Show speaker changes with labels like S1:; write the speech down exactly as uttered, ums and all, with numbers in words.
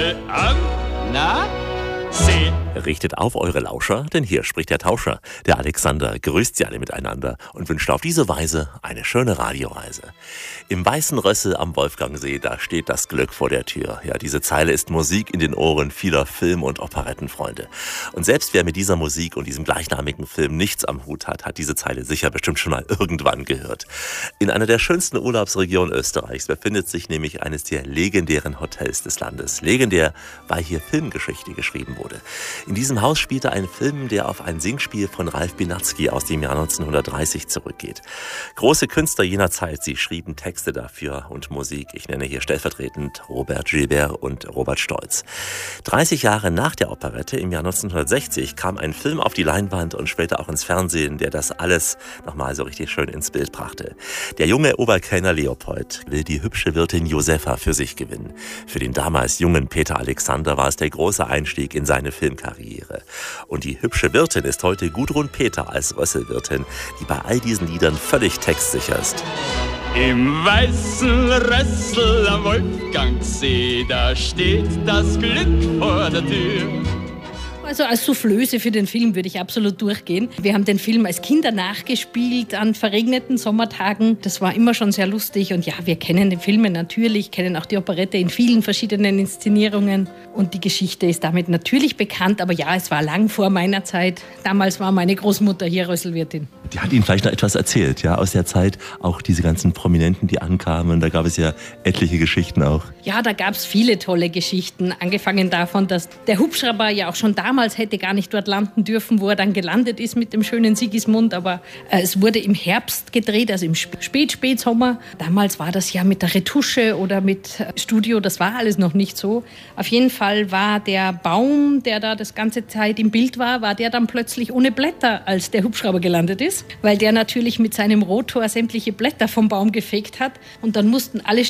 S1: alle an. Na? Sie.
S2: Richtet auf eure Lauscher, denn hier spricht der Tauscher. Der Alexander grüßt sie alle miteinander und wünscht auf diese Weise eine schöne Radioreise. Im Weißen Rössel am Wolfgangsee, da steht das Glück vor der Tür. Ja, diese Zeile ist Musik in den Ohren vieler Film- und Operettenfreunde. Und selbst wer mit dieser Musik und diesem gleichnamigen Film nichts am Hut hat, hat diese Zeile sicher bestimmt schon mal irgendwann gehört. In einer der schönsten Urlaubsregionen Österreichs befindet sich nämlich eines der legendären Hotels des Landes. Legendär, weil hier Filmgeschichte geschrieben wurde. In diesem Haus spielte ein Film, der auf ein Singspiel von Ralf Biernacki aus dem Jahr neunzehnhundertdreißig zurückgeht. Große Künstler jener Zeit, sie schrieben Texte dafür und Musik. Ich nenne hier stellvertretend Robert Gilbert und Robert Stolz. dreißig Jahre nach der Operette, im Jahr neunzehnhundertsechzig, kam ein Film auf die Leinwand und später auch ins Fernsehen, der das alles nochmal so richtig schön ins Bild brachte. Der junge Oberkellner Leopold will die hübsche Wirtin Josefa für sich gewinnen. Für den damals jungen Peter Alexander war es der große Einstieg in seine Filmkarriere. Und die hübsche Wirtin ist heute Gudrun Peter als Rösselwirtin, die bei all diesen Liedern völlig textsicher ist.
S1: Im Weißen Rössel am Wolfgangsee, da steht das Glück vor der Tür.
S3: Also als Soufflöse für den Film würde ich absolut durchgehen. Wir haben den Film als Kinder nachgespielt an verregneten Sommertagen. Das war immer schon sehr lustig. Und ja, wir kennen die Filme natürlich, kennen auch die Operette in vielen verschiedenen Inszenierungen. Und die Geschichte ist damit natürlich bekannt. Aber ja, es war lang vor meiner Zeit. Damals war meine Großmutter hier Rösselwirtin.
S2: Die hat Ihnen vielleicht noch etwas erzählt, ja, aus der Zeit. Auch diese ganzen Prominenten, die ankamen. Da gab es ja etliche Geschichten auch.
S3: Ja, da gab es viele tolle Geschichten. Angefangen davon, dass der Hubschrauber ja auch schon damals hätte gar nicht dort landen dürfen, wo er dann gelandet ist mit dem schönen Sigismund. Aber äh, es wurde im Herbst gedreht, also im Spät-Spätsommer. Damals war das ja mit der Retusche oder mit äh, Studio, das war alles noch nicht so. Auf jeden Fall war der Baum, der da das ganze Zeit im Bild war, war der dann plötzlich ohne Blätter, als der Hubschrauber gelandet ist, weil der natürlich mit seinem Rotor sämtliche Blätter vom Baum gefegt hat. Und dann mussten alle